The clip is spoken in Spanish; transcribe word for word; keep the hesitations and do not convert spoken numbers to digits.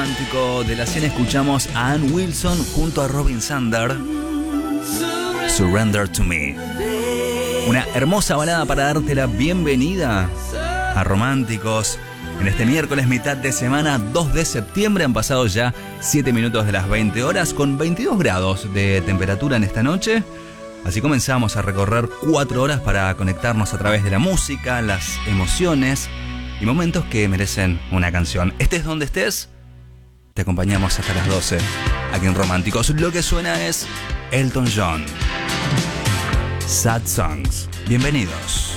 romántico de la cien escuchamos a Ann Wilson junto a Robin Zander, Surrender to Me. Una hermosa balada para darte la bienvenida a Románticos. En este miércoles, mitad de semana, dos de septiembre, han pasado ya siete minutos de las veinte horas con veintidós grados de temperatura en esta noche. Así comenzamos a recorrer cuatro horas para conectarnos a través de la música, las emociones y momentos que merecen una canción. Estés donde estés, te acompañamos hasta las doce aquí en Románticos. Lo que suena es Elton John, Sad Songs. Bienvenidos.